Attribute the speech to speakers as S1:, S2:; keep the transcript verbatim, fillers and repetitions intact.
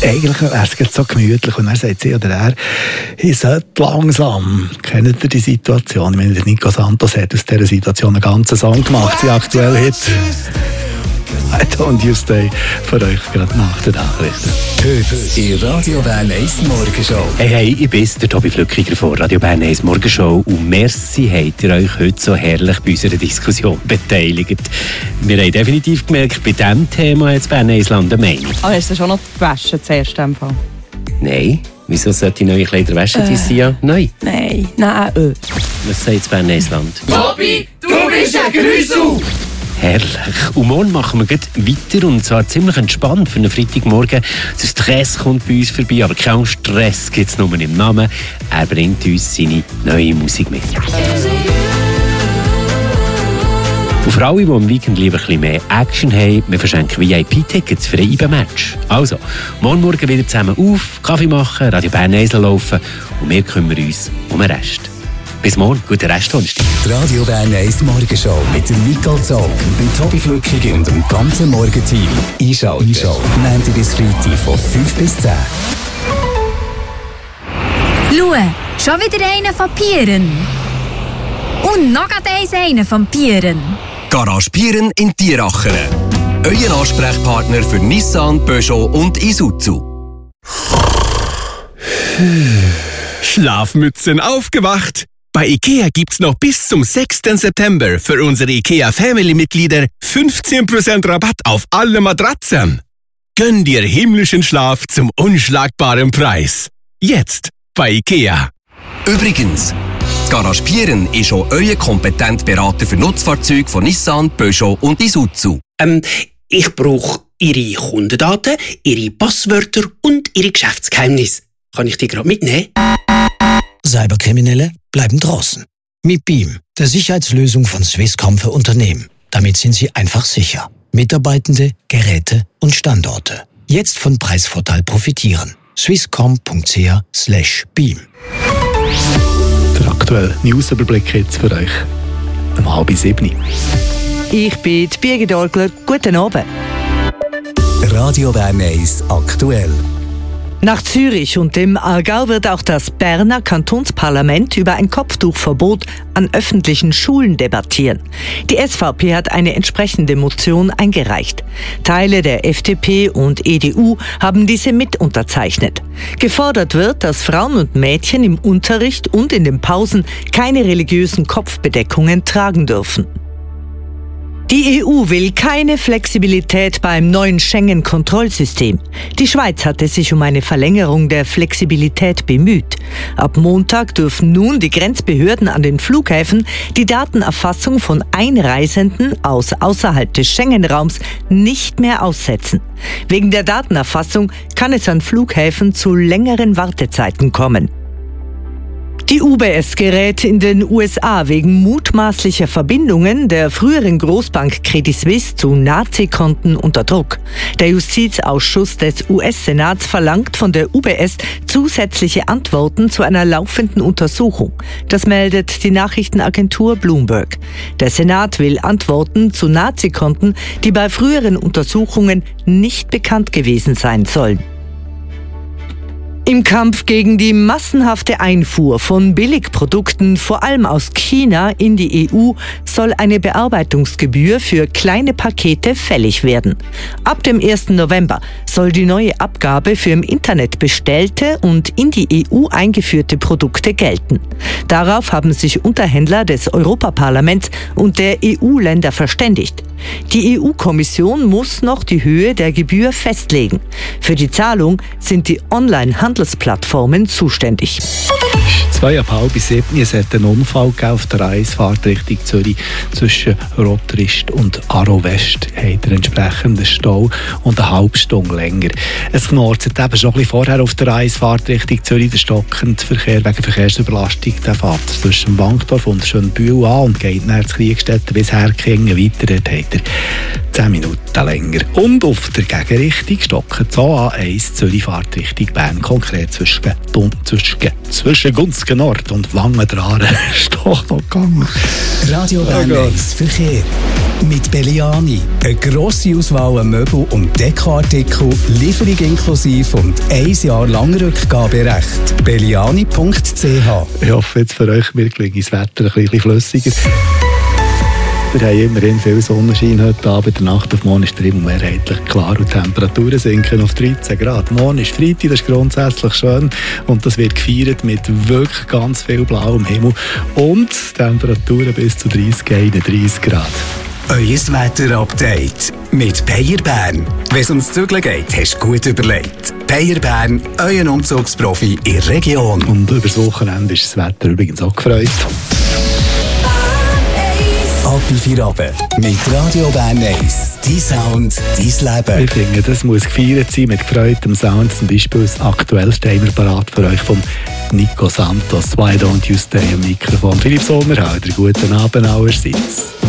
S1: eigentlich wäre es jetzt so gemütlich. Und dann sagt sie oder er, ich sollte langsam. Kennt ihr die Situation? Ich meine, der Nico Santos hat aus dieser Situation einen ganzen Song gemacht, sie aktuell Hit. I Don't You Stay für euch gerade nach den Nachrichten.
S2: Heute in Radio Bern eins Morgenshow.
S3: Hey, hey, ich bin der Tobi Flückiger von Radio Bern eins Morgenshow und merci, habt ihr euch heute so herrlich bei unserer Diskussion beteiligt. Wir haben definitiv gemerkt, bei diesem Thema hat Bern eins Land eine Meinung.
S4: Ah, hast du schon noch gewaschen zuerst in dem Fall?
S3: Nein. Wieso sollte ich neue Kleider waschen?
S4: Äh,
S3: Die sind ja neu.
S4: Nein, nein, äh.
S3: Was sagt Bern eins Land?
S5: Tobi, du bist ein Grüssel!
S3: Herrlich. Und morgen machen wir gleich weiter und zwar ziemlich entspannt für einen Freitagmorgen. Der Stress kommt bei uns vorbei, aber kein Stress gibt es nur im Namen. Er bringt uns seine neue Musik mit. Und für alle, die am Weekend lieber ein bisschen mehr Action haben, wir verschenken V I P-Tickets für ein I B A-Match. Also, morgen Morgen wieder zusammen auf, Kaffee machen, Radio Bern eins laufen und wir kümmern uns um den Rest. Bis morgen, guten Rest.
S2: Die Radio Bern eins Morgenshow mit dem Nicole Zog, dem Tobi Flückiger und dem ganzen Morgenteam. Einschalten. Einschalten. Montag bis Freitag von fünf bis zehn.
S6: Schau, schon wieder einer von Pieren. Und noch einer von Pieren.
S7: Garage Pieren in Tieracheren. Euer Ansprechpartner für Nissan, Peugeot und Isuzu.
S8: Schlafmützen aufgewacht! Bei IKEA gibt's noch bis zum sechsten September für unsere IKEA Family-Mitglieder fünfzehn Prozent Rabatt auf alle Matratzen. Gönn dir himmlischen Schlaf zum unschlagbaren Preis. Jetzt bei IKEA.
S7: Übrigens, Garage Pieren ist auch euer kompetenter Berater für Nutzfahrzeuge von Nissan, Peugeot und Isuzu.
S9: Ähm, ich brauche Ihre Kundendaten, Ihre Passwörter und Ihre Geschäftsgeheimnisse. Kann ich die gerade mitnehmen?
S10: Cyberkriminelle bleiben draußen. Mit Beam, der Sicherheitslösung von Swisscom für Unternehmen. Damit sind sie einfach sicher. Mitarbeitende, Geräte und Standorte. Jetzt von Preisvorteil profitieren. swisscom.ch slash beam.
S1: Der aktuelle Newsüberblick jetzt für euch um halb sieben.
S4: Ich bin die Birgit Orgler. Guten Abend.
S2: Radio Bern eins aktuell.
S4: Nach Zürich und dem Aargau wird auch das Berner Kantonsparlament über ein Kopftuchverbot an öffentlichen Schulen debattieren. Die S V P hat eine entsprechende Motion eingereicht. Teile der F D P und E D U haben diese mit unterzeichnet. Gefordert wird, dass Frauen und Mädchen im Unterricht und in den Pausen keine religiösen Kopfbedeckungen tragen dürfen. Die E U will keine Flexibilität beim neuen Schengen-Kontrollsystem. Die Schweiz hatte sich um eine Verlängerung der Flexibilität bemüht. Ab Montag dürfen nun die Grenzbehörden an den Flughäfen die Datenerfassung von Einreisenden aus außerhalb des Schengen-Raums nicht mehr aussetzen. Wegen der Datenerfassung kann es an Flughäfen zu längeren Wartezeiten kommen. Die U B S gerät in den U S A wegen mutmaßlicher Verbindungen der früheren Großbank Credit Suisse zu Nazi-Konten unter Druck. Der Justizausschuss des U S-Senats verlangt von der U B S zusätzliche Antworten zu einer laufenden Untersuchung. Das meldet die Nachrichtenagentur Bloomberg. Der Senat will Antworten zu Nazi-Konten, die bei früheren Untersuchungen nicht bekannt gewesen sein sollen. Im Kampf gegen die massenhafte Einfuhr von Billigprodukten, vor allem aus China, in die E U, soll eine Bearbeitungsgebühr für kleine Pakete fällig werden. Ab dem ersten November soll die neue Abgabe für im Internet bestellte und in die E U eingeführte Produkte gelten. Darauf haben sich Unterhändler des Europaparlaments und der E U-Länder verständigt. Die E U-Kommission muss noch die Höhe der Gebühr festlegen. Für die Zahlung sind die Online-Handelsplattformen zuständig.
S1: Zwei ab halb sieben, es hat einen Unfall auf der Reisfahrt Richtung Zürich zwischen Rotrist und Aro West. Hat er entsprechenden Stau und eine halbe Stunde länger. Es knurrt eben schon ein bisschen vorher auf der Reisfahrt Richtung Zürich. Der stockende Verkehr wegen Verkehrsüberlastung der fährt zwischen Wankdorf und Schönbühl an und geht nach Kriegstetten bis Herkingen weiter. Dort hat er zehn Minuten länger. Und auf der Gegenrichtung stocken die O A eins Zürich Fahrtrichtung Bern, konkret zwischen, zwischen, zwischen Gunzgen Nord und Wangen-Draren. Ist doch noch gegangen.
S2: Radio Bern eins Verkehr. Mit Belliani. Eine grosse Auswahl an Möbel- und Dekoartikel, Lieferung inklusive und ein Jahr lang Rückgaberecht. belliani punkt c h.
S1: Ich hoffe, jetzt für euch mir gelingt das Wetter ein bisschen flüssiger. Wir haben immerhin viel Sonnenschein heute Abend. Der Nacht auf morgen ist der Himmel mehrheitlich klar und die Temperaturen sinken auf dreizehn Grad. Morgen ist Freitag, das ist grundsätzlich schön und das wird gefeiert mit wirklich ganz viel blauem Himmel und Temperaturen bis zu dreißig, einunddreißig Grad.
S2: Euer Wetter-Update mit Peyer Bern. Wenn es ums Zügeln geht, hast du gut überlegt. Peyer Bern, euer Umzugsprofi in der Region.
S1: Und über das Wochenende ist das Wetter übrigens auch gefreut.
S2: Ab in vier Abend mit Radio Bern eins. Dein Sound, dein Leben.
S1: Ich finde, das muss gefeiert sein mit gefreutem Sound. Zum Beispiel das aktuellste haben wir parat für euch von Nico Santos. Why don't you stay am Mikrofon? Philipp Sommerhalder, guten Abend allerseits.